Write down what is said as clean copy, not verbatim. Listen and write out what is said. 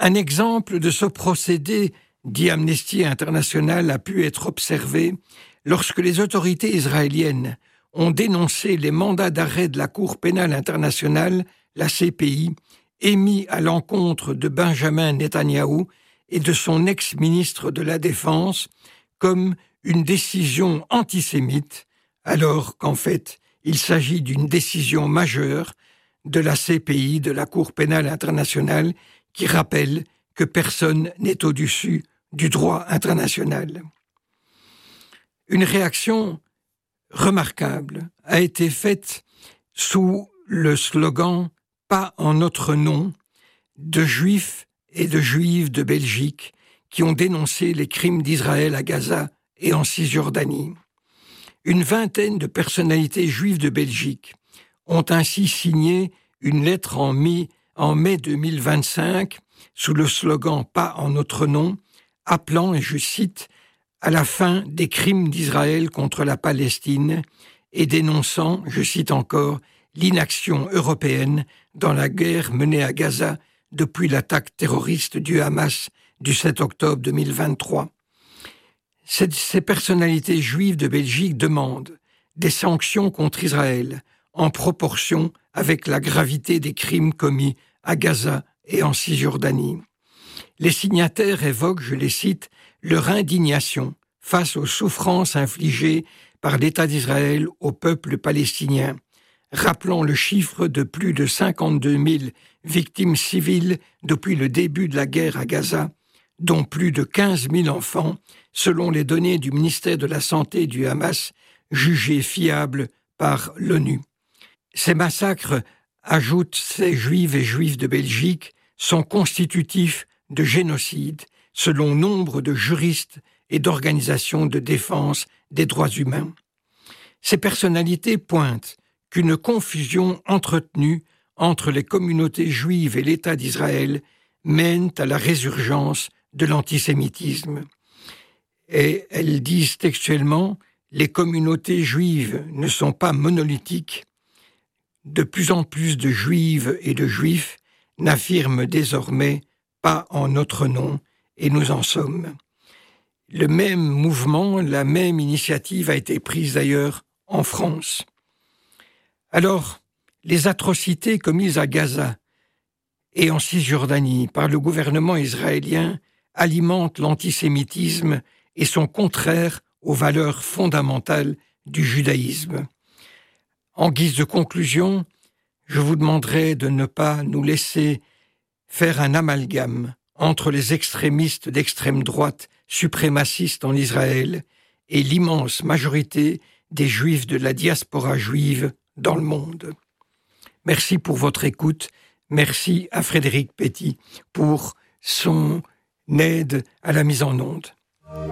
Un exemple de ce procédé, dit Amnesty International, a pu être observé lorsque les autorités israéliennes ont dénoncé les mandats d'arrêt de la Cour pénale internationale, la CPI, émis à l'encontre de Benjamin Netanyahou et de son ex-ministre de la Défense comme une décision antisémite, alors qu'en fait, il s'agit d'une décision majeure de la CPI, de la Cour pénale internationale, qui rappelle que personne n'est au-dessus du droit international. Une réaction remarquable a été faite sous le slogan « Pas en notre nom » de juifs et de juives de Belgique qui ont dénoncé les crimes d'Israël à Gaza et en Cisjordanie. Une vingtaine de personnalités juives de Belgique ont ainsi signé une lettre en mai 2025 sous le slogan « Pas en notre nom », appelant, et je cite, à la fin des crimes d'Israël contre la Palestine et dénonçant, je cite encore, l'inaction européenne dans la guerre menée à Gaza depuis l'attaque terroriste du Hamas du 7 octobre 2023. Ces personnalités juives de Belgique demandent des sanctions contre Israël en proportion avec la gravité des crimes commis à Gaza et en Cisjordanie. Les signataires évoquent, je les cite, leur indignation face aux souffrances infligées par l'État d'Israël au peuple palestinien, rappelant le chiffre de plus de 52 000 victimes civiles depuis le début de la guerre à Gaza, dont plus de 15 000 enfants, selon les données du ministère de la Santé du Hamas, jugées fiables par l'ONU. Ces massacres, ajoutent ces juives et juifs de Belgique, sont constitutifs de génocide, selon nombre de juristes et d'organisations de défense des droits humains. Ces personnalités pointent qu'une confusion entretenue entre les communautés juives et l'État d'Israël mène à la résurgence de l'antisémitisme. Et elles disent textuellement « Les communautés juives ne sont pas monolithiques. De plus en plus de juives et de juifs n'affirment désormais pas en notre nom, et nous en sommes. » Le même mouvement, la même initiative a été prise d'ailleurs en France. Alors, les atrocités commises à Gaza et en Cisjordanie par le gouvernement israélien alimentent l'antisémitisme et sont contraires aux valeurs fondamentales du judaïsme. En guise de conclusion, je vous demanderai de ne pas nous laisser faire un amalgame entre les extrémistes d'extrême droite suprémacistes en Israël et l'immense majorité des Juifs de la diaspora juive dans le monde. Merci pour votre écoute. Merci à Frédéric Petit pour son aide à la mise en onde.